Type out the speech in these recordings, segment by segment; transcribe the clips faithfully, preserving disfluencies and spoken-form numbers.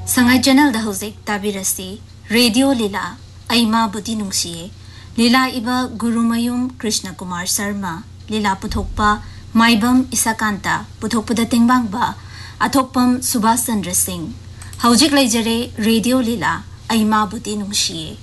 Sangai channel da hosik tabirasi Radio Lila Aima Buti Nungsiye Lila iba Gurumayum Krishna Kumar Sharma Lila puthokpa Maibam Isakanta puthokpada tingbangba Athokpam Subhas Chandra Singh Hojik Laijare Radio Lila Aima Buti Nungsiye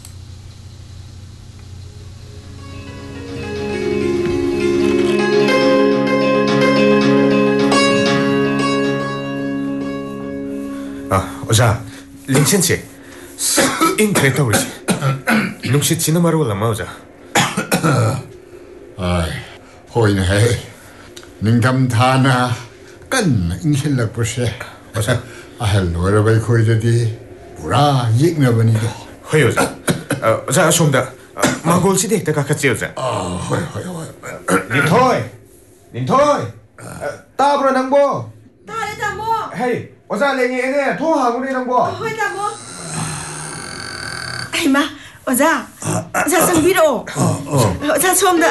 오자, 링첸치, 인트레 떠오르지. 놈시 지나마로 올라마 오자. 아이, 호인해. 닝감타나 깐 인실락 보세. 오자, 아헬 노래바이 코이저디 우라 얘기나버니도. 호이 오자. 오자 좀다. 망골 시대 때 가까이 오자. 아, 호이 호이 호이. 닌토이, 닌토이. 따브라 낭보. 따래 따모. 헤이. 오자 랭이 애네 통하고리 낭보. 호이 따모. 아이마, 오자. 오자 성비로. 오자 처음다.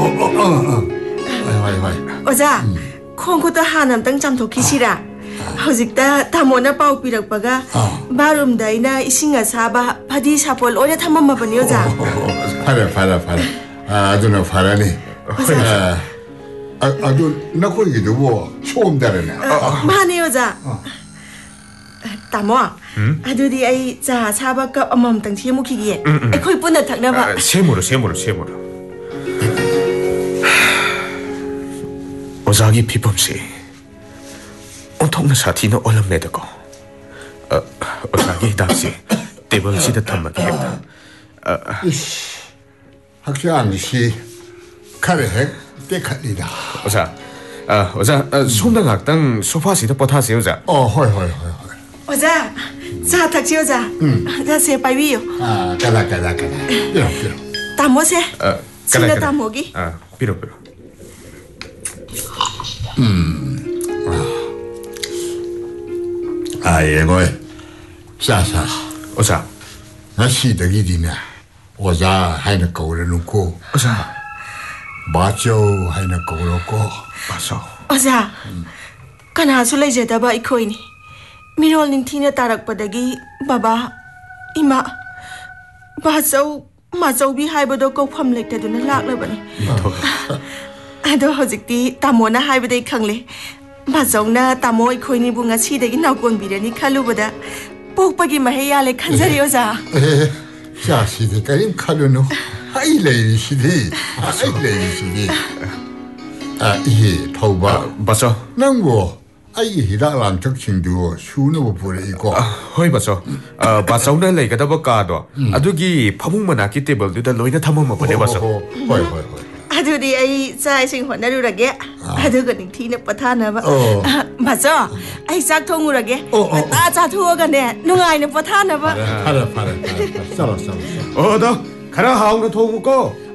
호이 호이. 오자. 콩코도 하남당 잠독히시라. 허직다 타모나 빠우 삐럭빠가 마름다이나 이싱아 사바 바디 사폴 오래 탐험마버니 오자. 파라 파라 파라. 아, 아두나 파라니. 아, 아두 나코이기도 뭐 처음 다르네. 마네 오자. 따모. 아두디 아이 자 사바가 엄엄땅 티무키기에. 에코이 뿐나 탁나봐. 세모로 세모로 세모로. 오자기 비범시. 온통나 사티는 올람내다고. 어, 오자기 당시 테이블시다 탐마게 했다. 이씨, 학생시 카레핵 때칼리다. 오자, 아, 오자, 손당 학당 소파시다 뻗하세요, 오자. 어, 호이 호이 호이 호이. 오자, 자 탁지 오자. 자 세바위요. 아, 가라 가라 가라. 비로 비로. 따모세. 어, 진짜 따모기. 아, 비로 비로. 음. 아, 예고에 자자. 오자. 나 시덕이 디나. 오자 하이나 거울에 놓고. 오자. 마초 하이나 거울 놓고. 맞아. 오자. 가나수 레제다바 이코이니. 미롤 닌티나 따락바다기 바바 이마 바so 마소비 하이버도 꼭팜 렉다두나 락러바니. 아도 허직디 따모나 하이버데이 캉레. 마종나 따모 이코이니 붕아 시대기 나곤비려니 칼루보다 뽁박이 마해야레 칸자리 오자. 에, 자 시대까지 칼루노. 하이레이 시대. 하이레이 시대. 아, 이게 타우바. 맞아. 낭보. 아이 히라랑 적칭도 수노 보레이고. 호이 맞아. 아, 맞아우나 레이가다바 까도. 아두기 파붕만 아기 테이블도 로이나 탐험만 보내 봤어. 호이 호이 호이. 아두디 아이 자이싱 혼나루라게. 아두가 닝티나 빠타나바. 맞아. 아이 짝 통우라게. 아, 자 투어가네. 누가이나 빠타나바. 파라 파라 파라. 살아 살아. 어더 가라 하우나 통우고.